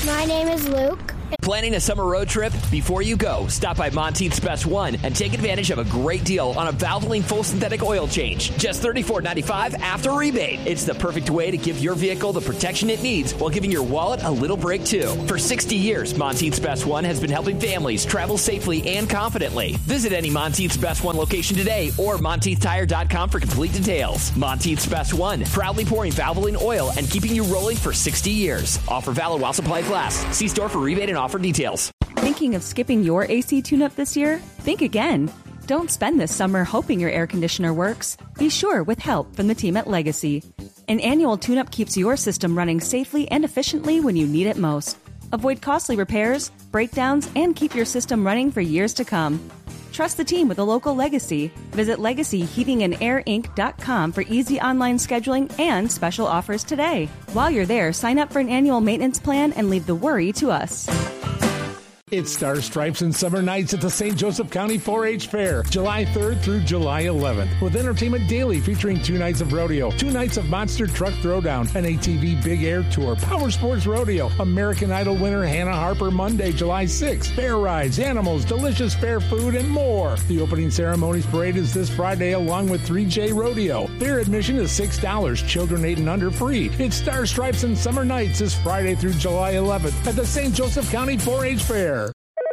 My name is Luke. Planning a summer road trip? Before you go, stop by Monteith's Best One and take advantage of a great deal on a Valvoline full synthetic oil change. Just $34.95 after rebate. It's the perfect way to give your vehicle the protection it needs while giving your wallet a little break, too. For 60 years, Monteith's Best One has been helping families travel safely and confidently. Visit any Monteith's Best One location today or MonteithTire.com for complete details. Monteith's Best One, proudly pouring Valvoline oil and keeping you rolling for 60 years. Offer valid while supplies last. See store for rebate and offer details. Thinking of skipping your AC tune-up this year? Think again. Don't spend this summer hoping your air conditioner works. Be sure with help from the team at Legacy. An annual tune-up keeps your system running safely and efficiently when you need it most. Avoid costly repairs, breakdowns, and keep your system running for years to come. Trust the team with a local Legacy. Visit LegacyHeatingandAirInc.com for easy online scheduling and special offers today. While you're there, sign up for an annual maintenance plan and leave the worry to us. It's Star Stripes and Summer Nights at the St. Joseph County 4-H Fair, July 3rd through July 11th, with entertainment daily featuring 2 nights of rodeo, 2 nights of Monster Truck Throwdown, an ATV Big Air Tour, Power Sports Rodeo, American Idol winner Hannah Harper Monday, July 6th, fair rides, animals, delicious fair food, and more. The opening ceremonies parade is this Friday along with 3J Rodeo. Fair admission is $6, children 8 and under free. It's Star Stripes and Summer Nights this Friday through July 11th at the St. Joseph County 4-H Fair.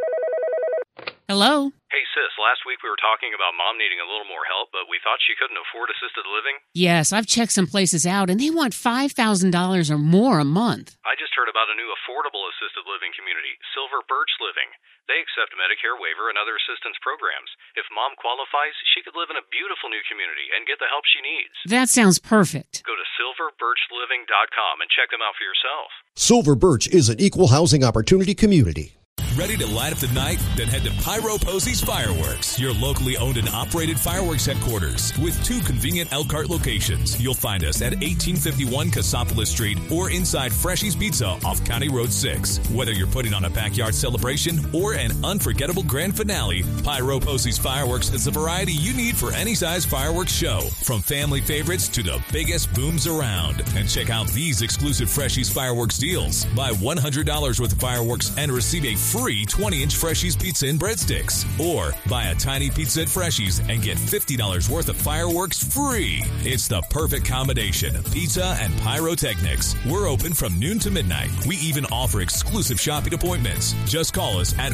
Hello? Hey, sis, last week we were talking about Mom needing a little more help, but we thought she couldn't afford assisted living. Yes, I've checked some places out, and they want $5,000 or more a month. I just heard about a new affordable assisted living community, Silver Birch Living. They accept Medicare waiver and other assistance programs. If Mom qualifies, she could live in a beautiful new community and get the help she needs. That sounds perfect. Go to silverbirchliving.com and check them out for yourself. Silver Birch is an equal housing opportunity community. Ready to light up the night? Then head to Pyro Posey's Fireworks, your locally owned and operated fireworks headquarters. With 2 convenient Elkhart locations, you'll find us at 1851 Cassopolis Street or inside Freshy's Pizza off County Road 6. Whether you're putting on a backyard celebration or an unforgettable grand finale, Pyro Posey's Fireworks has the variety you need for any size fireworks show, from family favorites to the biggest booms around. And check out these exclusive Freshy's Fireworks deals. Buy $100 worth of fireworks and receive a free 20-inch Freshy's pizza and breadsticks. Or buy a tiny pizza at Freshy's and get $50 worth of fireworks free. It's the perfect combination of pizza and pyrotechnics. We're open from noon to midnight. We even offer exclusive shopping appointments. Just call us at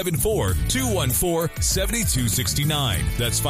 574-214-7269. That's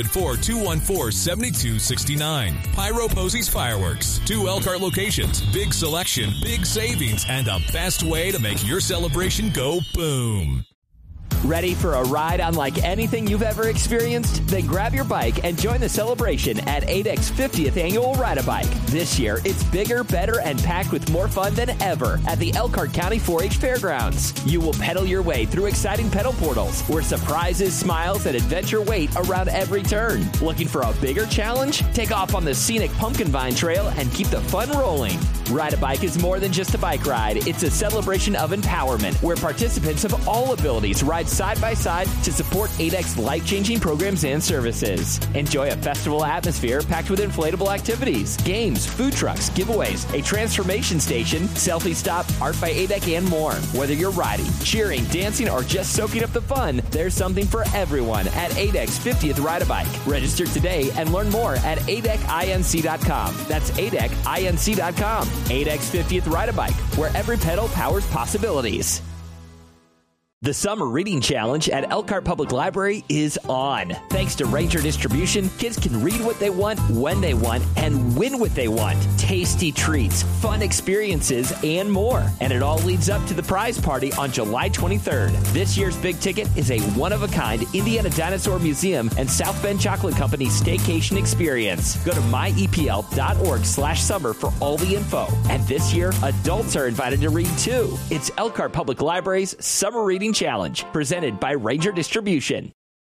574-214-7269. Pyro Posey's Fireworks. 2 Elkhart locations, big selection, big savings, and the best way to make your celebration go boom. Ready for a ride unlike anything you've ever experienced? Then grab your bike and join the celebration at ADEC's 50th Annual Ride-A-Bike. This year, it's bigger, better, and packed with more fun than ever at the Elkhart County 4-H Fairgrounds. You will pedal your way through exciting pedal portals where surprises, smiles, and adventure wait around every turn. Looking for a bigger challenge? Take off on the scenic Pumpkin Vine Trail and keep the fun rolling. Ride-A-Bike is more than just a bike ride. It's a celebration of empowerment where participants of all abilities ride side by side to support ADEC's life-changing programs and services. Enjoy a festival atmosphere packed with inflatable activities, games, food trucks, giveaways, a transformation station, selfie stop, art by ADEC, and more. Whether you're riding, cheering, dancing, or just soaking up the fun, there's something for everyone at ADEC's 50th Ride-A-Bike. Register today and learn more at ADECinc.com. That's ADECinc.com. ADEC's 50th Ride-A-Bike, where every pedal powers possibilities. The Summer Reading Challenge at Elkhart Public Library is on. Thanks to Ranger Distribution, kids can read what they want, when they want, and win what they want. Tasty treats, fun experiences, and more. And it all leads up to the prize party on July 23rd. This year's big ticket is a one-of-a-kind Indiana Dinosaur Museum and South Bend Chocolate Company staycation experience. Go to myepl.org/summer for all the info. And this year, adults are invited to read too. It's Elkhart Public Library's Summer Reading Challenge, presented by Ranger Distribution.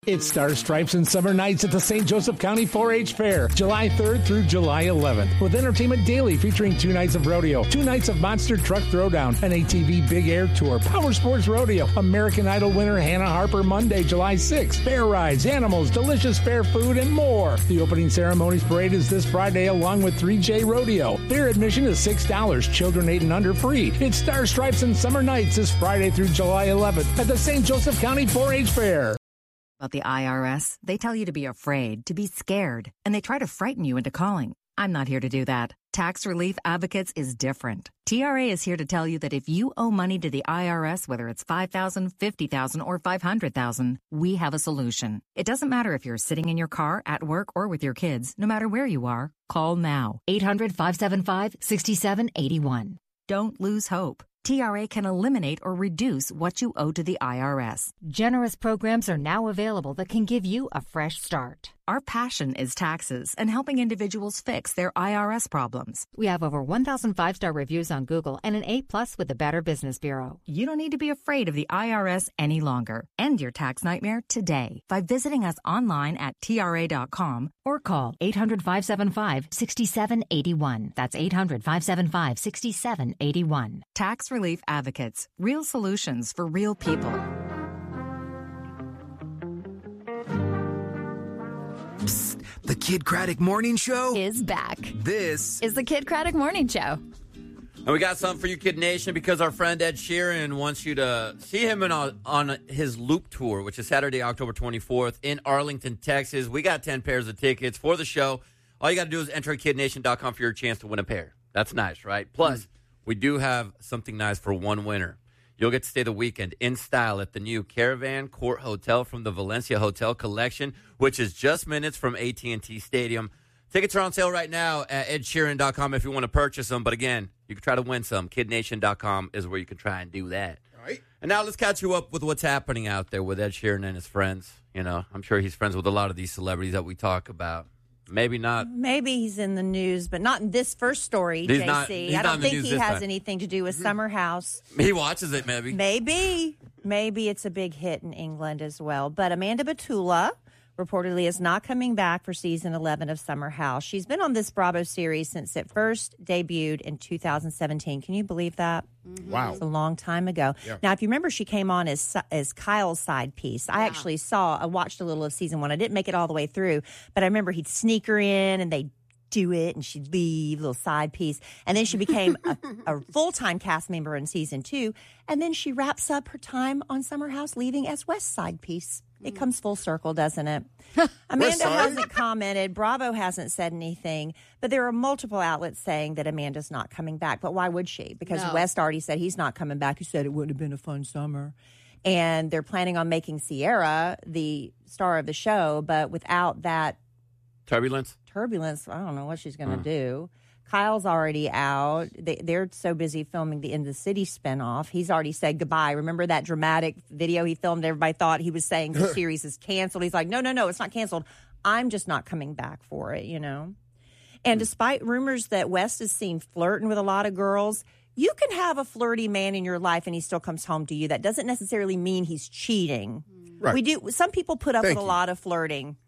It's Star Stripes and Summer Nights at the St. Joseph County 4-H Fair, July 3rd through July 11th, with Entertainment Daily featuring 2 nights of rodeo, 2 nights of Monster Truck Throwdown, an ATV Big Air Tour, Power Sports Rodeo, American Idol winner Hannah Harper Monday, July 6th, fair rides, animals, delicious fair food, and more. The opening ceremonies parade is this Friday along with 3J Rodeo. Fair admission is $6, children 8 and under free. It's Star Stripes and Summer Nights this Friday through July 11th at the St. Joseph County 4-H Fair. About the IRS, they tell you to be afraid, to be scared, and they try to frighten you into calling. I'm not here to do that. Tax Relief Advocates is different. TRA is here to tell you that if you owe money to the IRS, whether it's $5,000, $50,000, or $500,000, we have a solution. It doesn't matter if you're sitting in your car, at work, or with your kids. No matter where you are, call now. 800-575-6781. Don't lose hope. TRA can eliminate or reduce what you owe to the IRS. Generous programs are now available that can give you a fresh start. Our passion is taxes and helping individuals fix their IRS problems. We have over 1,000 5-star reviews on Google and an A+ with the Better Business Bureau. You don't need to be afraid of the IRS any longer. End your tax nightmare today by visiting us online at TRA.com or call 800-575-6781. That's 800-575-6781. Tax Relief Advocates. Real solutions for real people. Psst, the Kid Craddock Morning Show is back. This is the Kid Craddock Morning Show. And we got something for you, Kid Nation, because our friend Ed Sheeran wants you to see him on his Loop Tour, which is Saturday, October 24th in Arlington, Texas. We got 10 pairs of tickets for the show. All you got to do is enter at kidnation.com for your chance to win a pair. That's nice, right? Plus, we do have something nice for one winner. You'll get to stay the weekend in style at the new Caravan Court Hotel from the Valencia Hotel Collection, which is just minutes from AT&T Stadium. Tickets are on sale right now at edsheeran.com if you want to purchase them. But again, you can try to win some. Kidnation.com is where you can try and do that. All right. And now let's catch you up with what's happening out there with Ed Sheeran and his friends. You know, I'm sure he's friends with a lot of these celebrities that we talk about. Maybe not. Maybe he's in the news, but not in this first story, He's JC. not- he's I not don't in the think news he this has time. anything to do with Summer House. He watches it, maybe. Maybe it's a big hit in England as well. But Amanda Batula reportedly is not coming back for season 11 of Summer House. She's been on this Bravo series since it first debuted in 2017. Can you believe that? Wow. It's a long time ago. Yeah. Now, if you remember, she came on as Kyle's side piece. I actually watched a little of season 1. I didn't make it all the way through, but I remember he'd sneak her in and they'd do it and she'd leave, little side piece. And then she became a full-time cast member in season 2. And then she wraps up her time on Summer House leaving as West side piece. It comes full circle, doesn't it? Amanda hasn't commented. Bravo hasn't said anything. But there are multiple outlets saying that Amanda's not coming back. But why would she? Because West already said he's not coming back. He said it wouldn't have been a fun summer. And they're planning on making Sierra the star of the show. But without that Turbulence, I don't know what she's going to do. Kyle's already out. They're so busy filming the In the City spinoff. He's already said goodbye. Remember that dramatic video he filmed? Everybody thought he was saying the series is canceled. He's like, no, it's not canceled. I'm just not coming back for it, you know? And despite rumors that West is seen flirting with a lot of girls, you can have a flirty man in your life and he still comes home to you. That doesn't necessarily mean he's cheating. Right. Some people put up with a lot of flirting.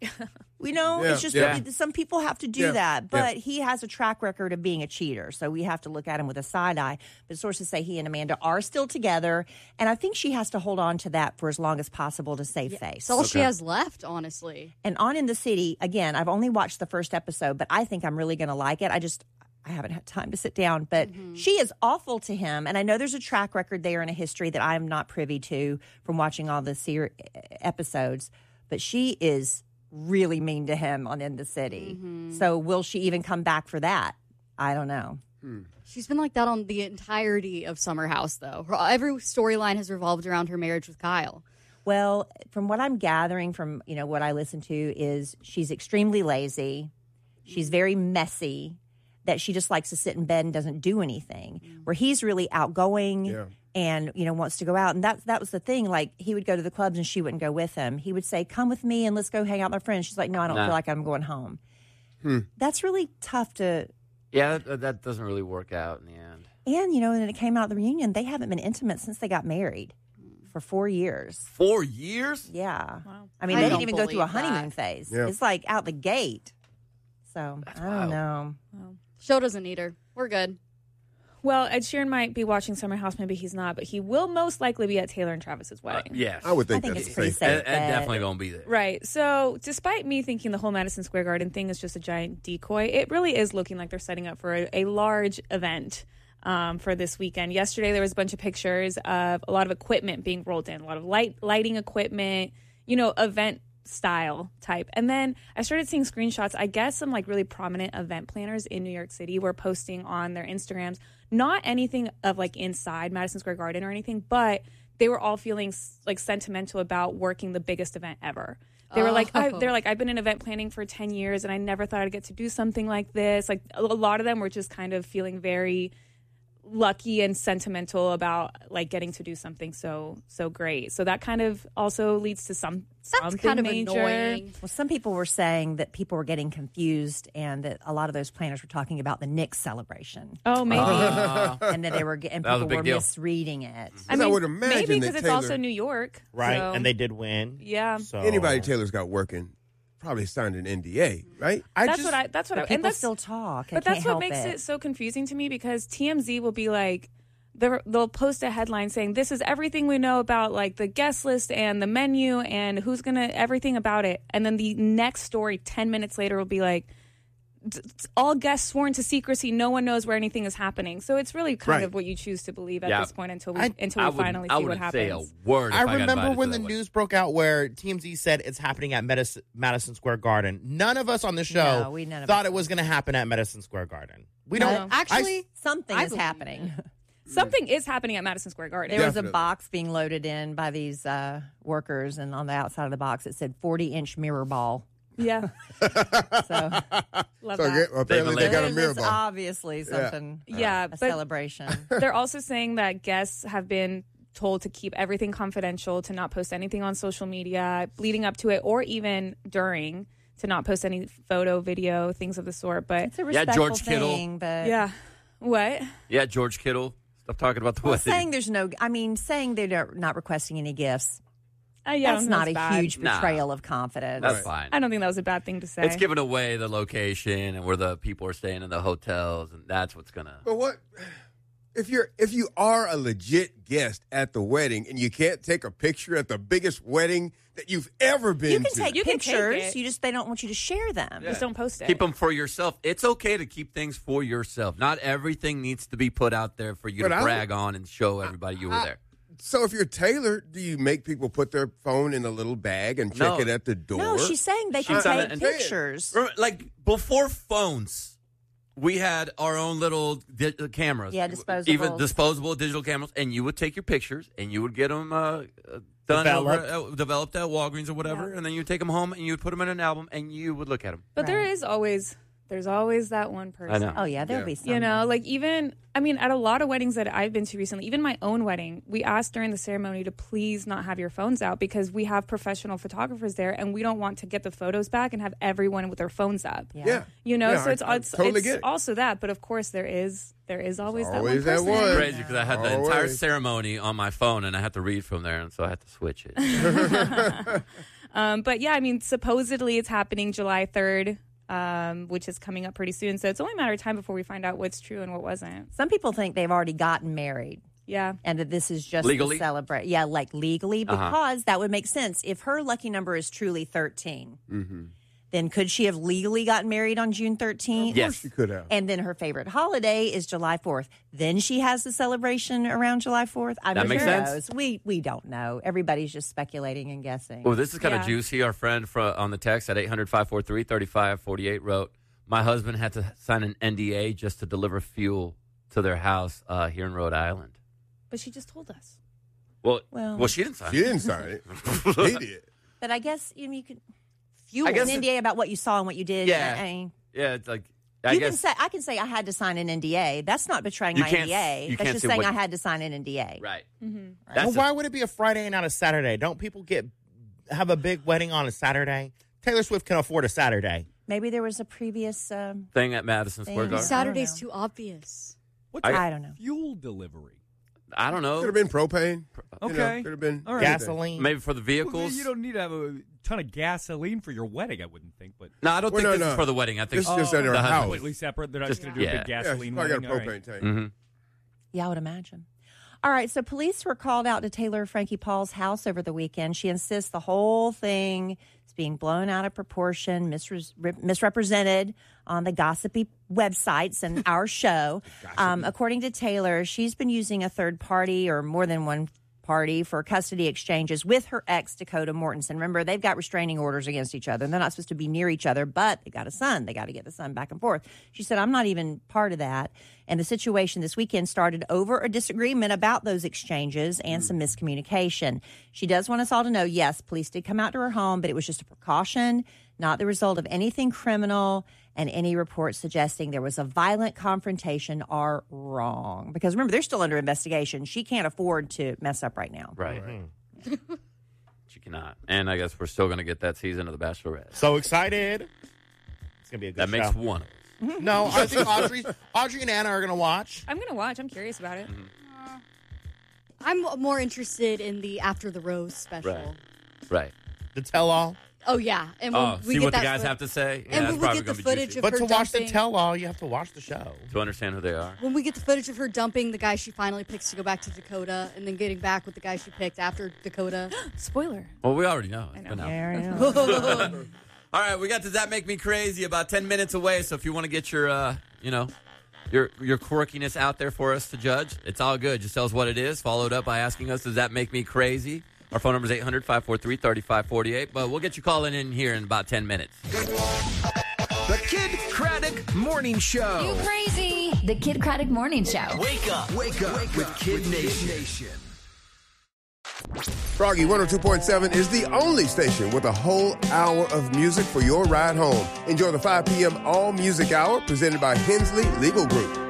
It's just some people have to do that. But he has a track record of being a cheater, so we have to look at him with a side eye. But sources say he and Amanda are still together, and I think she has to hold on to that for as long as possible to save face. That's all she has left, honestly. And on In the City, again, I've only watched the first episode, but I think I'm really going to like it. I haven't had time to sit down, but she is awful to him. And I know there's a track record there and a history that I'm not privy to from watching all the episodes, but she is really mean to him on In the City. So will she even come back for that? I don't know. She's been like that on the entirety of Summer House, though. Every storyline has revolved around her marriage with Kyle. Well, from what I'm gathering from, what I listen to is she's extremely lazy. She's very messy. That she just likes to sit in bed and doesn't do anything. Where he's really outgoing and, wants to go out. And that was the thing. Like, he would go to the clubs and she wouldn't go with him. He would say, come with me and let's go hang out with my friends. She's like, no, I don't feel like I'm going home. That's really tough to... Yeah, that doesn't really work out in the end. And, when it came out of the reunion, they haven't been intimate since they got married. for 4 years. 4 years? Yeah. Wow. I mean, I they don't didn't even go through a believe that. honeymoon phase. Yeah. It's like out the gate. So I don't know. Show doesn't need her. We're good. Well, Ed Sheeran might be watching Summer House. Maybe he's not, but he will most likely be at Taylor and Travis's wedding. Yes. I would think, I think that's it's pretty safe. safe. Ed definitely going to be there. Right. So, despite me thinking the whole Madison Square Garden thing is just a giant decoy, it really is looking like they're setting up for a large event for this weekend. Yesterday, there was a bunch of pictures of a lot of equipment being rolled in, a lot of lighting equipment, event style type. And then I started seeing screenshots. I guess some like really prominent event planners in New York City were posting on their Instagrams, not anything of like inside Madison Square Garden or anything, but they were all feeling like sentimental about working the biggest event ever. They were like, I've been in event planning for 10 years and I never thought I'd get to do something like this. Like a lot of them were just kind of feeling very lucky and sentimental about like getting to do something so great. So that kind of also leads to something kind of major. annoying. Well, some people were saying that people were getting confused and that a lot of those planners were talking about the Knicks celebration. Oh, maybe. And that they were and That was a people big were deal. misreading it. I mean, would imagine maybe that because it's Taylor- also New York. Right, so- and they did win. Yeah. So Anybody Taylor's got working probably signed an NDA, right? That's what I But people still talk. But that's what makes it so confusing to me because TMZ will be like, they'll post a headline saying, this is everything we know about like the guest list and the menu and who's going to, everything about it. And then the next story 10 minutes later will be like, all guests sworn to secrecy. No one knows where anything is happening. So it's really kind of what you choose to believe at this point until we finally see what happens. Say a word. I remember when the news broke out where TMZ said it's happening at Madison Square Garden. None of us on the show thought it was going to happen at Madison Square Garden. We don't actually. Something is happening. Something is happening at Madison Square Garden. There was a box being loaded in by these workers, and on the outside of the box it said 40-inch mirror ball. Yeah. So love So that. apparently they got a mirror It's ball. obviously something. Yeah, a but celebration. They're also saying that guests have been told to keep everything confidential, to not post anything on social media leading up to it, or even during, to not post any photo, video, things of the sort. But It's a respectful George Kittle. thing, but yeah, what? Yeah, George Kittle. Stop talking about the Well, wedding. saying they're not requesting any gifts. Yeah, I don't That's think not that's a bad. huge betrayal of confidence. That's fine. I don't think that was a bad thing to say. It's giving away the location and where the people are staying in the hotels, and that's what's gonna. But what if you are a legit guest at the wedding and you can't take a picture at the biggest wedding that you've ever been You can to? take You can take pictures. it. They don't want you to share them. Just don't post it. Keep them for yourself. It's okay to keep things for yourself. Not everything needs to be put out there for you But to I- brag on and show everybody you were there. So if you're Taylor, do you make people put their phone in a little bag and check No. it at the door? No, she's saying they can She's done take it and- pictures. Remember, like before phones, we had our own little cameras. Yeah, disposables. Even disposable digital cameras, and you would take your pictures and you would get them done developed at Walgreens or whatever, and then you would take them home and you would put them in an album and you would look at them. But there's always that one person. I know. Oh yeah, there'll be some. You know, like even, I mean, at a lot of weddings that I've been to recently, even my own wedding, we asked during the ceremony to please not have your phones out because we have professional photographers there and we don't want to get the photos back and have everyone with their phones up. Yeah. You know, Yeah, so it's I totally get it. also that, but of course there is always that one always that person. one. It's crazy because I had the entire Always. ceremony on my phone and I had to read from there, and so I had to switch it. But yeah, I mean, supposedly it's happening July 3rd. Which is coming up pretty soon. So it's only a matter of time before we find out what's true and what wasn't. Some people think they've already gotten married. Yeah. And that this is just Legally? to celebrate. Yeah, like legally, because that would make sense. If her lucky number is truly 13, then could she have legally gotten married on June 13th? Yes. She could have. And then her favorite holiday is July 4th. Then she has the celebration around July 4th. I That mean, makes who sense. knows? We don't know. Everybody's just speculating and guessing. Well, this is kind of Yeah. juicy. Our friend on the text at 800-543-3548 wrote, my husband had to sign an NDA just to deliver fuel to their house here in Rhode Island. But she just told us. Well, she didn't sign She didn't sign it. He did. But I guess you could I an guess NDA about what you saw and what you did. Yeah. I mean, Yeah, it's like, I I guess. can say I had to sign an NDA. That's not betraying You my can't- NDA. you That's can't just say saying what I you- had to sign an NDA. Right. Mm-hmm. Well, why would it be a Friday and not a Saturday? Don't people have a big wedding on a Saturday? Taylor Swift can afford a Saturday. Maybe there was a previous Thing at Madison Square Thing. Garden. Saturday's too obvious. What's I don't know. fuel delivery? I don't know. Could have been propane. Okay. Could have been gasoline. Maybe for the vehicles. Well, you don't need to have a ton of gasoline for your wedding, I wouldn't think. But no, I don't think this is for the wedding. I think this is just at our house. Completely separate. They're not just going to do a big gasoline wedding. I got a propane tank. Mm-hmm. Yeah, I would imagine. All right, so police were called out to Taylor Frankie Paul's house over the weekend. She insists the whole thing is being blown out of proportion, misrepresented on the gossipy websites and our show. According to Taylor, she's been using a third party or more than one party for custody exchanges with her ex, Dakota Mortensen. Remember, they've got restraining orders against each other. They're not supposed to be near each other, but they got a son. They got to get the son back and forth. She said, I'm not even part of that. And the situation this weekend started over a disagreement about those exchanges and some miscommunication. She does want us all to know, yes, police did come out to her home, but it was just a precaution, not the result of anything criminal, and any reports suggesting there was a violent confrontation are wrong. Because remember, they're still under investigation. She can't afford to mess up right now. Right. She cannot. And I guess we're still going to get that season of The Bachelorette. So excited. It's going to be a good show. That makes one. No, I think Audrey and Anna are going to watch. I'm going to watch. I'm curious about it. I'm more interested in the After the Rose special. Right. The tell-all. Oh, yeah. And when we see get what the that guys have to say. And when we get the footage of her But to watch the dumping- tell-all, you have to watch the show. To understand who they are. When we get the footage of her dumping the guy she finally picks to go back to Dakota and then getting back with the guy she picked after Dakota. Spoiler. Well, we already know. I know. Yeah, I know. All right, we got Does That Make Me Crazy about 10 minutes away. So if you want to get your quirkiness out there for us to judge, it's all good. Just tell us what it is. Follow it up by asking us, does that make me crazy? Our phone number is 800-543-3548. But we'll get you calling in here in about 10 minutes. The Kid Craddock Morning Show. You crazy. The Kid Craddock Morning Show. Wake up with Kid Nation. Froggy 102.7 is the only station with a whole hour of music for your ride home. Enjoy the 5 p.m. All Music Hour presented by Hensley Legal Group.